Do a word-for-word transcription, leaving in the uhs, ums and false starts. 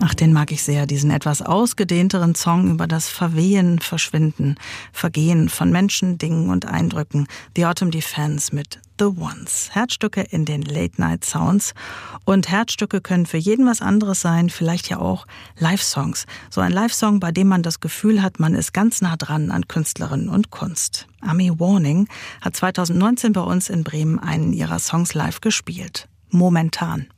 Ach, den mag ich sehr, diesen etwas ausgedehnteren Song über das Verwehen, Verschwinden, Vergehen von Menschen, Dingen und Eindrücken. The Autumn Defense mit The Ones. Herzstücke in den Late-Night-Sounds. Und Herzstücke können für jeden was anderes sein, vielleicht ja auch Live-Songs. So ein Live-Song, bei dem man das Gefühl hat, man ist ganz nah dran an Künstlerinnen und Kunst. Ami Warning hat zweitausendneunzehn bei uns in Bremen einen ihrer Songs live gespielt. Momentan.